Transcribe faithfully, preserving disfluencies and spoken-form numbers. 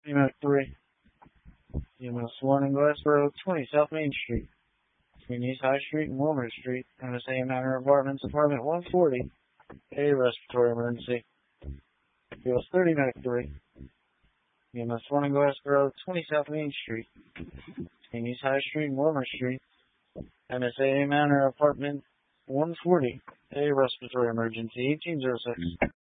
Medic three. E M S one in Glassboro, twenty South Main Street. Between East High Street and Wilmer Street, M S A Manor Apartments, apartment one forty. A respiratory emergency. Field thirty, Medic three. E M S one in Glassboro, twenty South Main Street. Between East High Street and Wilmer Street, M S A Manor Apartment one forty. A respiratory emergency, eighteen oh six.